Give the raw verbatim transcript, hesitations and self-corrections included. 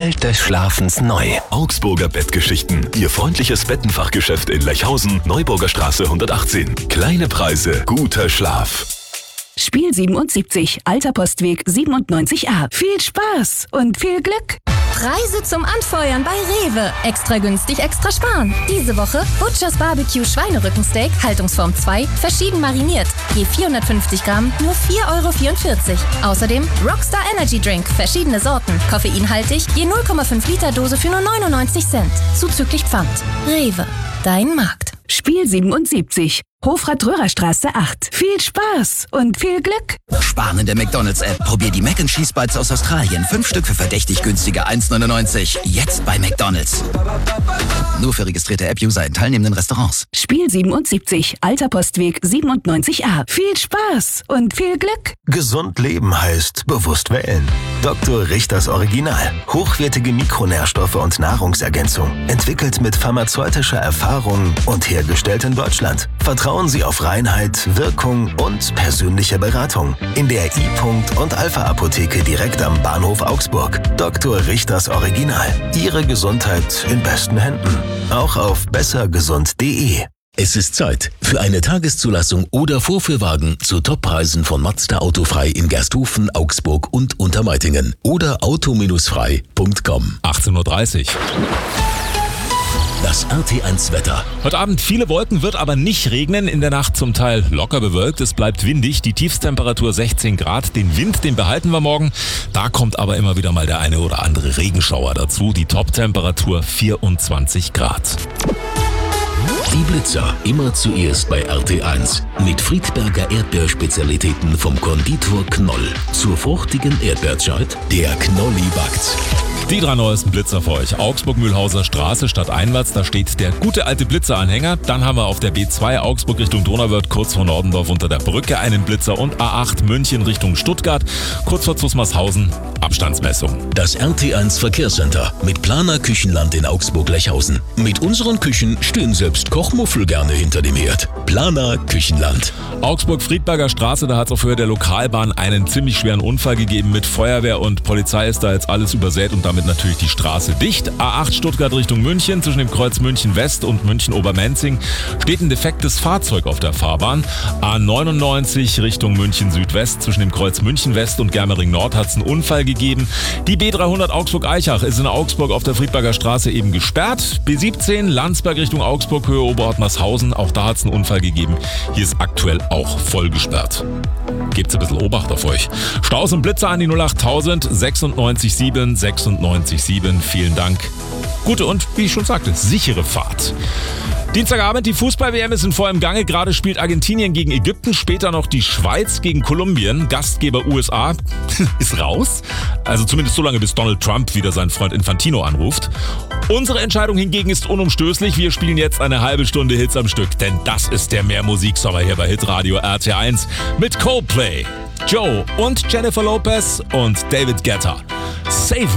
Welt des Schlafens neu. Augsburger Bettgeschichten. Ihr freundliches Bettenfachgeschäft in Lechhausen, Neuburger Straße hundertachtzehn. Kleine Preise, guter Schlaf. Spiel siebenundsiebzig, Alter Postweg siebenundneunzig a. Viel Spaß und viel Glück. Preise zum Anfeuern bei Rewe. Extra günstig, extra sparen. Diese Woche Butchers Barbecue Schweinerückensteak, Haltungsform zwei, verschieden mariniert. Je vierhundertfünfzig Gramm, nur vier Euro vierundvierzig. Außerdem Rockstar Energy Drink, verschiedene Sorten. Koffeinhaltig, je null Komma fünf Liter Dose für nur neunundneunzig Cent. Zuzüglich Pfand. Rewe, dein Markt. Spiel siebenundsiebzig, Hofrat-Röhrer-Straße acht. Viel Spaß und viel Glück. Sparen in der McDonalds-App. Probier die Mac and Cheese Bites aus Australien. Fünf Stück für verdächtig günstige eins neunundneunzig. Jetzt bei McDonalds. Nur für registrierte App-User in teilnehmenden Restaurants. Spiel siebenundsiebzig, Alter Postweg siebenundneunzig a. Viel Spaß und viel Glück. Gesund leben heißt bewusst wählen. Doktor Richters Original. Hochwertige Mikronährstoffe und Nahrungsergänzung. Entwickelt mit pharmazeutischer Erfahrung und hergestellt in Deutschland. Vertrauen Sie auf Reinheit, Wirkung und persönliche Beratung. In der I- und Alpha-Apotheke direkt am Bahnhof Augsburg. Doktor Richters Original. Ihre Gesundheit in besten Händen. Auch auf besser gesund punkt de. Es ist Zeit für eine Tageszulassung oder Vorführwagen zu Toppreisen von Mazda Autofrei in Gersthofen, Augsburg und Untermeitingen oder auto frei punkt com. achtzehn Uhr dreißig. Das R T eins Wetter. Heute Abend viele Wolken, wird aber nicht regnen. In der Nacht zum Teil locker bewölkt. Es bleibt windig. Die Tiefstemperatur sechzehn Grad. Den Wind, den behalten wir morgen. Da kommt aber immer wieder mal der eine oder andere Regenschauer dazu. Die Toptemperatur vierundzwanzig Grad. Die Blitzer immer zuerst bei R T eins. Mit Friedberger Erdbeerspezialitäten vom Konditor Knoll. Zur fruchtigen Erdbeerzeit, der Knolli backt. Die drei neuesten Blitzer für euch. Augsburg-Mühlhauser Straße stadteinwärts, da steht der gute alte Blitzeranhänger. Dann haben wir auf der B zwei Augsburg Richtung Donauwörth, kurz vor Nordendorf unter der Brücke einen Blitzer und A acht München Richtung Stuttgart, kurz vor Zusmarshausen, Abstandsmessung. Das R T eins Verkehrscenter mit Planer Küchenland in Augsburg-Lechhausen. Mit unseren Küchen stehen selbst Kochmuffel gerne hinter dem Herd. Planer Küchenland. Augsburg-Friedberger Straße, da hat es auf Höhe der Lokalbahn einen ziemlich schweren Unfall gegeben. Mit Feuerwehr und Polizei ist da jetzt alles übersät und damit natürlich die Straße dicht. A acht Stuttgart Richtung München, zwischen dem Kreuz München West und München Obermenzing steht ein defektes Fahrzeug auf der Fahrbahn. A neunundneunzig Richtung München Südwest, zwischen dem Kreuz München West und Germering Nord hat es einen Unfall gegeben. Die B dreihundert Augsburg-Eichach ist in Augsburg auf der Friedberger Straße eben gesperrt. B siebzehn Landsberg Richtung Augsburg, Höhe Oberhartmarshausen, auch da hat es einen Unfall gegeben. Hier ist aktuell auch voll gesperrt. Gebt ein bisschen Obacht auf euch. Staus und Blitzer an die null achttausend sechsundneunzig sieben sechsundneunzig sieben. Vielen Dank. Gute und, wie ich schon sagte, sichere Fahrt. Dienstagabend, die Fußball-W M ist in vollem Gange. Gerade spielt Argentinien gegen Ägypten, später noch die Schweiz gegen Kolumbien. Gastgeber U S A ist raus. Also zumindest so lange, bis Donald Trump wieder seinen Freund Infantino anruft. Unsere Entscheidung hingegen ist unumstößlich. Wir spielen jetzt eine halbe Stunde Hits am Stück, denn das ist der Mehrmusiksommer hier bei Hitradio R T eins mit Coldplay, Joe und Jennifer Lopez und David Guetta. Save